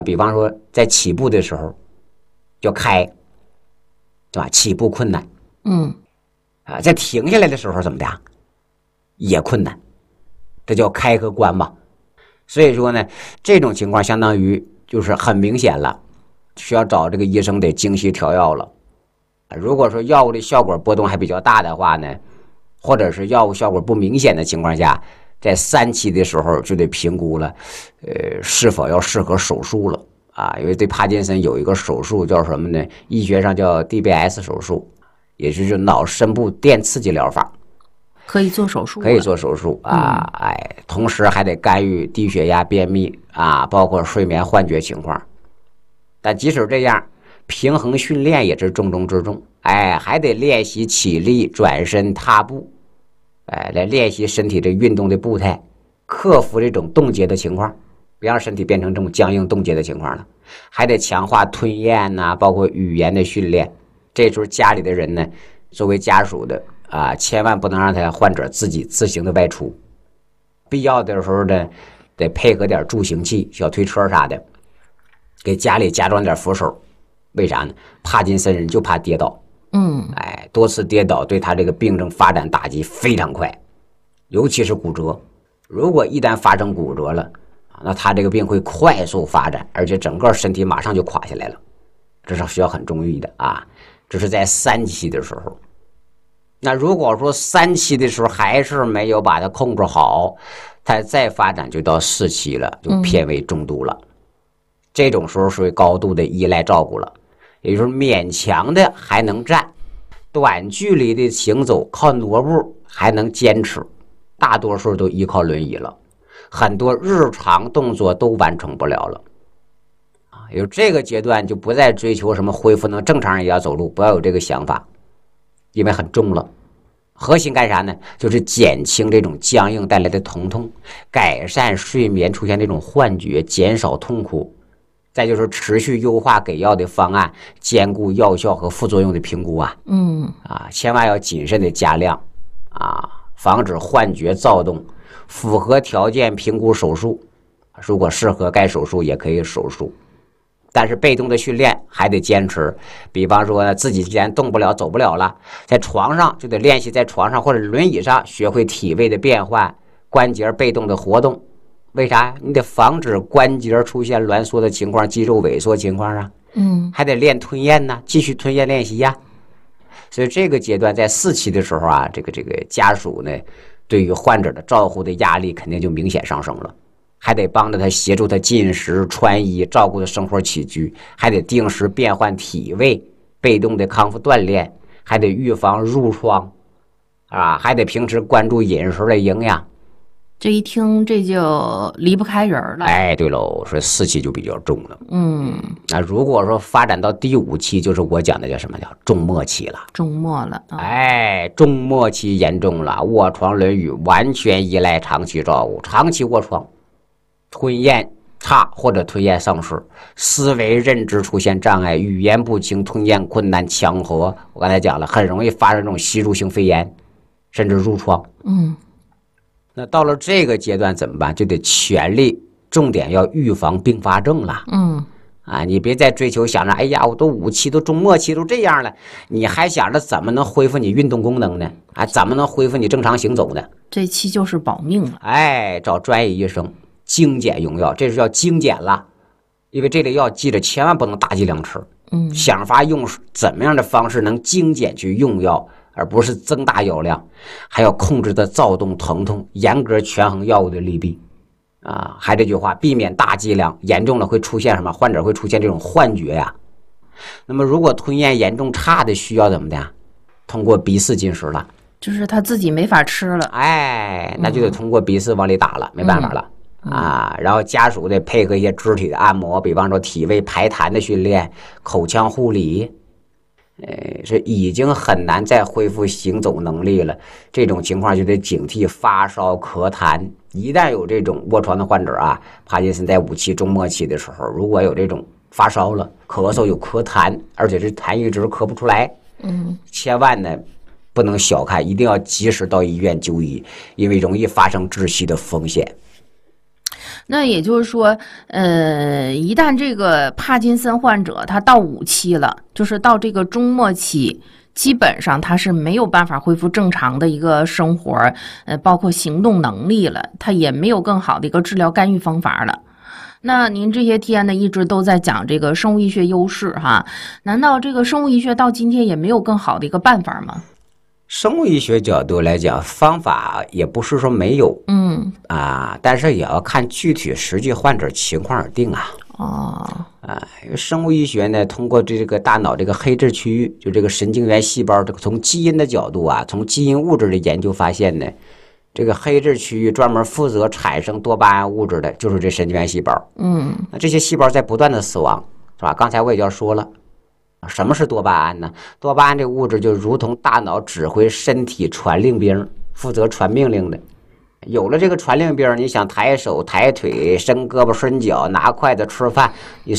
比方说在起步的时候叫开，对吧？起步困难，在停下来的时候怎么的也困难，这叫开和关嘛。所以说呢，这种情况相当于就是很明显了，需要找这个医生得精细调药了。如果说药物的效果波动还比较大的话呢，或者是药物效果不明显的情况下，在3期的时候就得评估了，是否要适合手术了啊？因为对帕金森有一个手术叫什么呢？医学上叫 DBS 手术，也就是脑深部电刺激疗法， 可以做手术， 可以做手术啊，同时还得干预低血压、便秘啊，包括睡眠幻觉情况。但即使这样，平衡训练也是重中之重，还得练习起立、转身、踏步，来练习身体的运动的步态，克服这种冻结的情况，别让身体变成这种僵硬冻结的情况了。还得强化吞咽呐，包括语言的训练。这时候家里的人呢，作为家属的千万不能让他患者自己自行的外出，必要的时候呢，得配合点助行器、小推车啥的，给家里加装点扶手。为啥呢？帕金森人就怕跌倒，多次跌倒对他这个病症发展打击非常快，尤其是骨折。如果一旦发生骨折了，那他这个病会快速发展，而且整个身体马上就垮下来了，这是需要很注意的啊。这是在3期的时候。那如果说3期的时候还是没有把它控制好，它再发展就到4期了，就偏为中度了。这种时候属于高度的依赖照顾了，也就是勉强的还能站，短距离的行走靠挪步还能坚持，大多数都依靠轮椅了，很多日常动作都完成不了了。有这个阶段就不再追求什么恢复能正常人也要走路，不要有这个想法，因为很重了。核心干啥呢？就是减轻这种僵硬带来的疼痛，改善睡眠出现这种幻觉，减少痛苦。再就是持续优化给药的方案，兼顾药效和副作用的评估千万要谨慎的加量防止幻觉躁动，符合条件评估手术，如果适合该手术也可以手术。但是被动的训练还得坚持，比方说自己既然动不了走不了了，在床上就得练习在床上或者轮椅上学会体位的变换，关节被动的活动。为啥？你得防止关节出现挛缩的情况，肌肉萎缩情况还得练吞咽呢，继续吞咽练习所以这个阶段在4期的时候这个家属呢，对于患者的照护的压力肯定就明显上升了，还得帮着他协助他进食、穿衣，照顾他生活起居，还得定时变换体位，被动的康复锻炼，还得预防褥疮还得平时关注饮食的营养。 这一听这就离不开人了。 对喽，所以4期就比较重了。那如果说发展到第5期，就是我讲的叫什么，叫中末期了。 中末了中末期严重了，卧床轮椅完全依赖长期照顾，长期卧床，吞咽差或者吞咽丧失，思维认知出现障碍，语言不清，吞咽困难，强核。我刚才讲了，很容易发生这种吸入性肺炎，甚至褥疮。那到了这个阶段怎么办？就得全力重点要预防并发症了。你别再追求想着，哎呀，我都5期都中末期都这样了，你还想着怎么能恢复你运动功能呢？怎么能恢复你正常行走呢？ 这期就是保命了。 找专业医生精简用药，这是要精简了，因为这类药记着千万不能大剂量吃。想法用怎么样的方式能精简去用药，而不是增大药量，还要控制的躁动疼痛，严格权衡药物的利弊还这句话，避免大剂量，严重了会出现什么？患者会出现这种幻觉那么如果吞咽严重差的，需要怎么的通过鼻饲进食了， 就是他自己没法吃了。 那就得通过鼻饲往里打了，没办法了然后家属得配合一些肢体的按摩，比方说体位排痰的训练，口腔护理。是已经很难再恢复行走能力了，这种情况就得警惕发烧、咳痰。一旦有这种卧床的患者帕金森在5期中末期的时候，如果有这种发烧了、咳嗽有咳痰，而且是痰一直咳不出来，千万呢不能小看，一定要及时到医院就医，因为容易发生窒息的风险。 那也就是说，一旦这个帕金森患者他到5期了，就是到这个中末期，基本上他是没有办法恢复正常的一个生活，包括行动能力了，他也没有更好的一个治疗干预方法了。那您这些天呢，一直都在讲这个生物医学优势哈，难道这个生物医学到今天也没有更好的一个办法吗？ 生物医学角度来讲，方法也不是说没有，但是也要看具体实际患者情况而定啊。因为生物医学呢，通过这个大脑这个黑质区域，就这个神经元细胞，这个从基因的角度啊，从基因物质的研究发现呢，这个黑质区域专门负责产生多巴胺物质的，就是这神经元细胞。那这些细胞在不断的死亡，是吧？刚才我也要说了。什么是多巴胺呢？多巴胺这物质就如同大脑指挥身体传令兵，负责传命令的。有了这个传令兵，你想抬手抬腿、伸胳膊伸脚、拿筷子吃饭，你